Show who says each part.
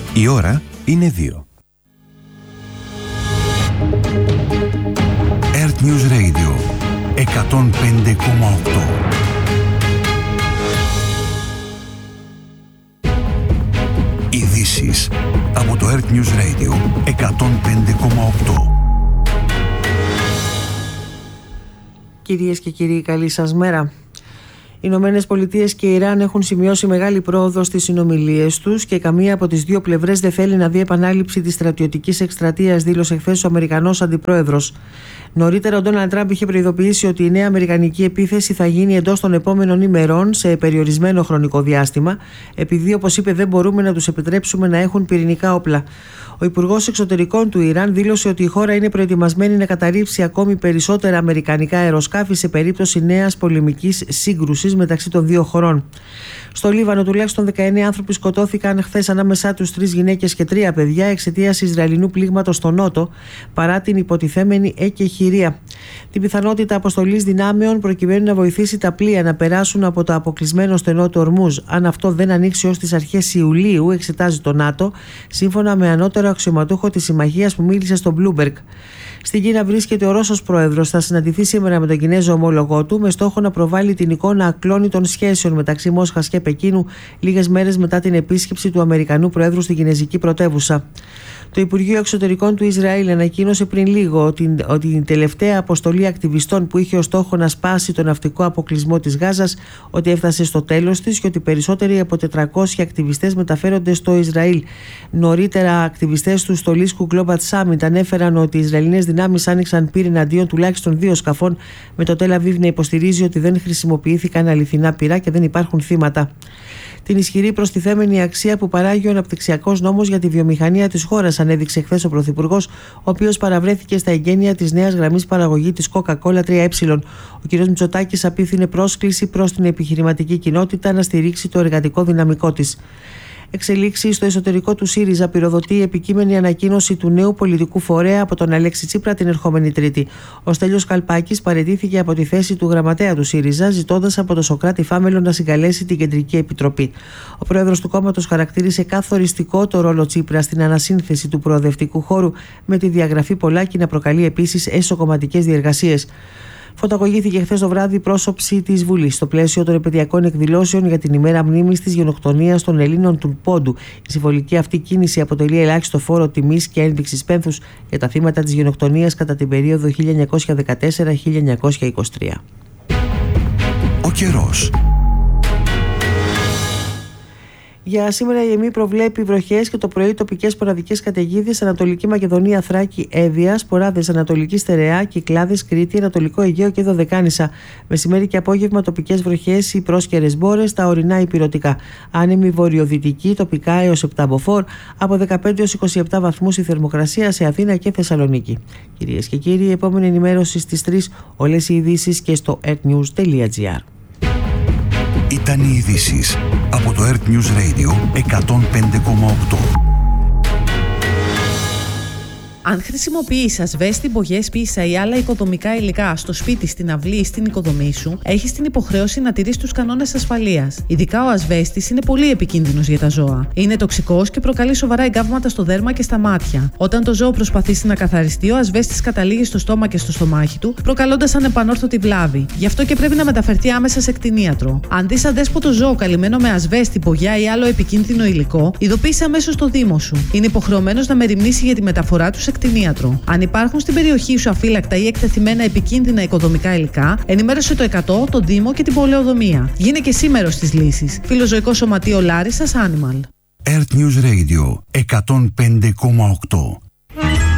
Speaker 1: Η ώρα είναι 2. Earth News Radio 105,8. Ειδήσεις από το Earth News Radio 105,8.
Speaker 2: Κυρίες και κύριοι, καλή σας μέρα. Οι Ηνωμένες Πολιτείες και η Ιράν έχουν σημειώσει μεγάλη πρόοδο στις συνομιλίες τους και καμία από τις δύο πλευρές δεν θέλει να δει επανάληψη της στρατιωτικής εκστρατείας, δήλωσε χθες ο Αμερικανός Αντιπρόεδρος. Νωρίτερα, ο Ντόναλντ Τραμπ είχε προειδοποιήσει ότι η νέα αμερικανική επίθεση θα γίνει εντός των επόμενων ημερών σε περιορισμένο χρονικό διάστημα, επειδή, όπως είπε, δεν μπορούμε να τους επιτρέψουμε να έχουν πυρηνικά όπλα. Ο Υπουργός Εξωτερικών του Ιράν δήλωσε ότι η χώρα είναι προετοιμασμένη να καταρρίψει ακόμη περισσότερα αμερικανικά αεροσκάφη σε περίπτωση νέας πολεμικής σύγκρουσης μεταξύ των δύο χωρών. Στο Λίβανο, τουλάχιστον 19 άνθρωποι σκοτώθηκαν χθες, ανάμεσά τους 3 γυναίκες και 3 παιδιά, εξαιτίας Ισραηλινού πλήγματος στο Νότο, παρά την υποτιθέμενη εκεχηρία. Την πιθανότητα αποστολής δυνάμεων προκειμένου να βοηθήσει τα πλοία να περάσουν από το αποκλεισμένο στενό του Ορμούζ, αν αυτό δεν ανοίξει ως τις αρχές Ιουλίου, εξετάζει το ΝΑΤΟ, σύμφωνα με ανώτερο αξιωματούχο της συμμαχίας που μίλησε στο Bloomberg. Στην Κίνα βρίσκεται ο Ρώσος πρόεδρος. Θα συναντηθεί σήμερα με τον Κινέζο ομόλογό του, με στόχο να προβάλλει την εικόνα ακλόνητων σχέσεων μεταξύ Μόσχας και Πεκίνου, λίγες μέρες μετά την επίσκεψη του Αμερικανού Προέδρου στην Κινεζική πρωτεύουσα. Το Υπουργείο Εξωτερικών του Ισραήλ ανακοίνωσε πριν λίγο ότι η τελευταία αποστολή ακτιβιστών που είχε ως στόχο να σπάσει τον ναυτικό αποκλεισμό της Γάζας, ότι έφτασε στο τέλος της και ότι περισσότεροι από 400 ακτιβιστές μεταφέρονται στο Ισραήλ. Νωρίτερα, ακτιβιστές του Στολίσκου Global Summit ανέφεραν ότι οι Ισραηλινές δυνάμεις άνοιξαν πυρ εναντίον τουλάχιστον 2 σκαφών, με το Τελ Αβίβ να υποστηρίζει ότι δεν χρησιμοποιήθηκαν αληθινά πυρά και δεν υπάρχουν θύματα. Την ισχυρή προστιθέμενη αξία που παράγει ο αναπτυξιακός νόμος για τη βιομηχανία της χώρας, ανέδειξε χθες ο Πρωθυπουργός, ο οποίος παραβρέθηκε στα εγγένεια της νέας γραμμής παραγωγή της Coca-Cola 3E. Ο κ. Μητσοτάκης απίθυνε πρόσκληση προς την επιχειρηματική κοινότητα να στηρίξει το εργατικό δυναμικό της. Εξελίξεις στο εσωτερικό του ΣΥΡΙΖΑ πυροδοτεί η επικείμενη ανακοίνωση του νέου πολιτικού φορέα από τον Αλέξη Τσίπρα την ερχόμενη Τρίτη. Ο Στέλιος Καλπάκης παραιτήθηκε από τη θέση του γραμματέα του ΣΥΡΙΖΑ, ζητώντας από τον Σωκράτη Φάμελο να συγκαλέσει την Κεντρική Επιτροπή. Ο πρόεδρος του κόμματος χαρακτήρισε καθοριστικό το ρόλο Τσίπρα στην ανασύνθεση του προοδευτικού χώρου, με τη διαγραφή Πολάκη να προκαλεί επίσης εσωκομματικές διεργασίες. Φωτογραφήθηκε χθες το βράδυ πρόσωψη της Βουλής στο πλαίσιο των επαιτειακών εκδηλώσεων για την ημέρα μνήμης της γενοκτονίας των Ελλήνων του Πόντου. Η συμβολική αυτή κίνηση αποτελεί ελάχιστο φόρο τιμής και ένδειξης πένθους για τα θύματα της γενοκτονίας κατά την περίοδο 1914-1923.
Speaker 1: Ο καιρός.
Speaker 2: Για σήμερα η ΕΜΗ προβλέπει βροχές και το πρωί τοπικές σποραδικές καταιγίδες Ανατολική Μακεδονία, Θράκη, Εύβοια, σποράδες Ανατολική Στερεά, Κυκλάδες, Κρήτη, Ανατολικό Αιγαίο και Δωδεκάνησα. Μεσημέρι και απόγευμα τοπικές βροχές ή πρόσκαιρες μπόρες, τα ορεινά υπηρετικά. Άνεμη βορειοδυτική, τοπικά έως 7 μποφόρ, από 15 έως 27 βαθμούς η θερμοκρασία σε Αθήνα και Θεσσαλονίκη. Κυρίες και κύριοι, η επόμενη ενημέρωση στις 3, όλες οι ειδήσεις και στο earthnews.gr.
Speaker 1: Ήταν οι ειδήσεις από το Earth News Radio 105,8.
Speaker 3: Αν χρησιμοποιείς ασβέστη, μπογιές, πίσα ή άλλα οικοδομικά υλικά στο σπίτι, στην αυλή ή στην οικοδομή σου, έχεις την υποχρέωση να τηρείς τους κανόνες ασφαλείας. Ειδικά ο ασβέστης είναι πολύ επικίνδυνος για τα ζώα. Είναι τοξικός και προκαλεί σοβαρά εγκάβματα στο δέρμα και στα μάτια. Όταν το ζώο προσπαθήσει να καθαριστεί, ο ασβέστης καταλήγει στο στόμα και στο στομάχι του, προκαλώντας ανεπανόρθωτη βλάβη. Γι' αυτό και πρέπει να μεταφερθεί άμεσα σε κτηνίατρο. Αν δεις αδέσποτο ζώο καλυμμένο με ασβέστη, μπογιά ή άλλο επικίνδυνο υλικό, ειδοποίησε αμέσως το Δήμο σου. Είναι υποχρεωμένος να μεριμνήσει για τη μεταφορά του σε κτηνίατρο. Αν υπάρχουν στην περιοχή σου αφύλακτα ή εκτεθειμένα επικίνδυνα οικοδομικά υλικά, ενημέρωσε το 100, το Δήμο και την πολεοδομία. Γίνε και εσύ μέρος της λύσης. Φιλοζωικό Σωματείο Λάρισσας Animal.
Speaker 1: Earth News Radio 105,8.